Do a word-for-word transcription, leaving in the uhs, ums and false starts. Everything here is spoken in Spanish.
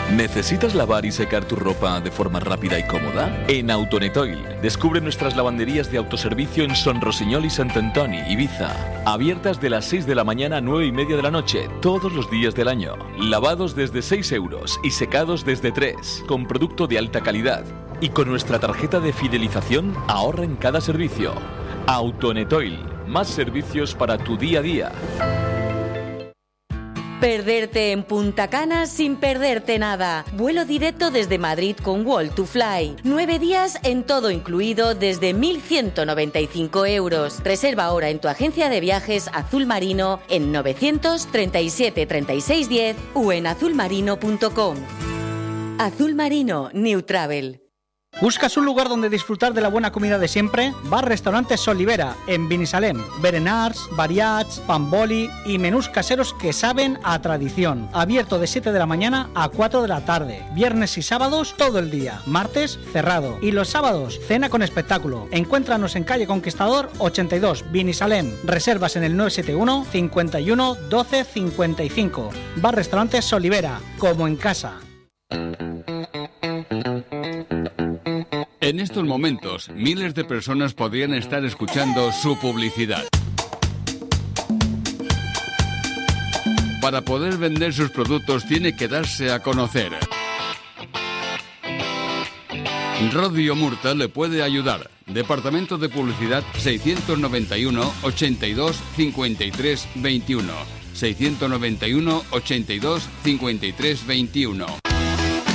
¿Necesitas lavar y secar tu ropa de forma rápida y cómoda? En Autonet Oil, descubre nuestras lavanderías de autoservicio en Son Rosiñol y Sant Antoni, Ibiza. Abiertas de las seis de la mañana a nueve y media de la noche, todos los días del año. Lavados desde seis euros y secados desde tres, con producto de alta calidad. Y con nuestra tarjeta de fidelización, ahorra en cada servicio. Autonet Oil, más servicios para tu día a día. Perderte en Punta Cana sin perderte nada. Vuelo directo desde Madrid con Wall to Fly. Nueve días en todo incluido desde mil ciento noventa y cinco euros. Reserva ahora en tu agencia de viajes Azul Marino en novecientos treinta y siete treinta y seis diez o en azulmarino punto com. Azul Marino New Travel. ¿Buscas un lugar donde disfrutar de la buena comida de siempre? Bar Restaurante Solivera, en Binissalem. Berenars, variats, pamboli y menús caseros que saben a tradición. Abierto de siete de la mañana a cuatro de la tarde. Viernes y sábados todo el día. Martes cerrado. Y los sábados cena con espectáculo. Encuéntranos en calle Conquistador ochenta y dos, Binissalem. Reservas en el nueve siete uno, cincuenta y uno, doce cincuenta y cinco. Bar Restaurante Solivera, como en casa. En estos momentos, miles de personas podrían estar escuchando su publicidad. Para poder vender sus productos tiene que darse a conocer. Radio Murta le puede ayudar. Departamento de Publicidad seiscientos noventa y uno, ochenta y dos, cincuenta y tres, veintiuno. seiscientos noventa y uno, ochenta y dos, cincuenta y tres, veintiuno.